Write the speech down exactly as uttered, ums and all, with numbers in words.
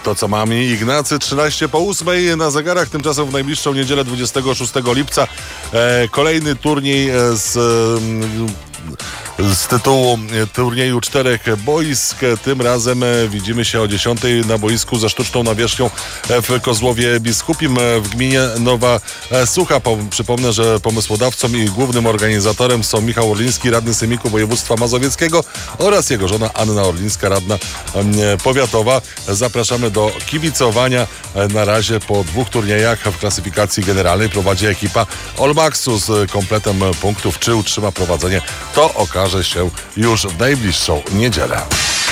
To co mamy? Ignacy, trzynaście po ósmej na zegarach. Tymczasem w najbliższą niedzielę dwudziestego szóstego lipca e, kolejny turniej z... E, z tytułu turnieju czterech boisk. Tym razem widzimy się o dziesiątej na boisku ze sztuczną nawierzchnią w Kozłowie Biskupim w gminie Nowa Sucha. Przypomnę, że pomysłodawcą i głównym organizatorem są Michał Orliński, radny Sejmiku Województwa Mazowieckiego oraz jego żona Anna Orlińska, radna powiatowa. Zapraszamy do kibicowania. Na razie po dwóch turniejach w klasyfikacji generalnej prowadzi ekipa Olmaxu z kompletem punktów. Czy utrzyma prowadzenie, to okaże się już w najbliższą niedzielę.